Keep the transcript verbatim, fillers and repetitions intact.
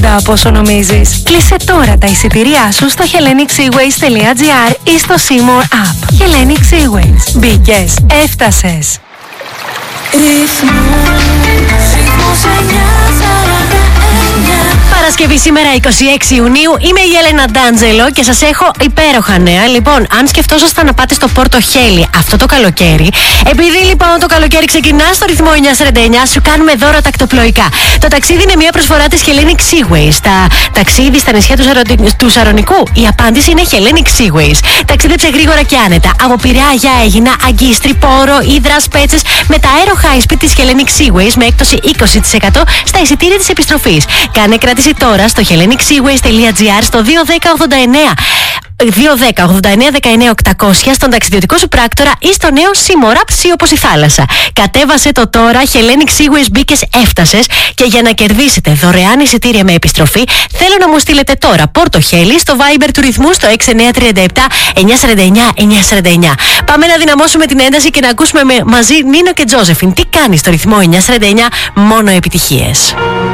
ψηλά από όσο νομίζεις. Κλείσε τώρα τα εισιτήριά σου στο hellenic seaways τελεία gr ή στο Seymour App. Hellenic Seaways. Μπήκες, έφτασες. Παρασκευή σήμερα είκοσι έξι Ιουνίου, είμαι η Έλενα Ντάντζελο και σας έχω υπέροχα νέα. Λοιπόν, αν σκεφτόσασταν να πάτε στο Πόρτο Χέλι αυτό το καλοκαίρι, επειδή λοιπόν το καλοκαίρι ξεκινά στο ρυθμό εννιακόσια σαράντα εννιά, σου κάνουμε δώρα τακτοπλοϊκά. Το ταξίδι είναι μια προσφορά της Hellenic Seaways. Τα ταξίδι στα νησιά του, Σαρο... του Σαρονικού. Η απάντηση είναι Hellenic Seaways. Ταξίδεψε γρήγορα και άνετα. Από Πειραιά για Αίγινα, Αγκίστρι, Πόρο, Ύδρας, Πέτσες με τα Aero High Speed της Hellenic Seaways με έκπτωση είκοσι τοις εκατό στα εισιτήρια της επιστροφής. Κάνε κράτηση τώρα στο hellenic seaways τελεία gr στο δύο ένα μηδέν ογδόντα εννέα δύο ένα μηδέν ογδόντα εννέα δεκαεννέα οκτακόσια στον ταξιδιωτικό σου πράκτορα ή στο νέο Seymour App Sea όπως η θάλασσα. Κατέβασε το τώρα, Hellenic Seaways, μπήκες, έφτασες και για να κερδίσετε δωρεάν εισιτήρια με επιστροφή θέλω να μου στείλετε τώρα Πόρτο Χέλι στο Viber του ρυθμού στο έξι εννιά τρία επτά εννιά σαράντα εννιά εννιά σαράντα εννιά. Πάμε να δυναμώσουμε την ένταση και να ακούσουμε με, μαζί Νίνο και Τζόζεφιν. Τι κάνει στο ρυθμό εννιά σαράντα εννιά, μόνο επιτυχίες.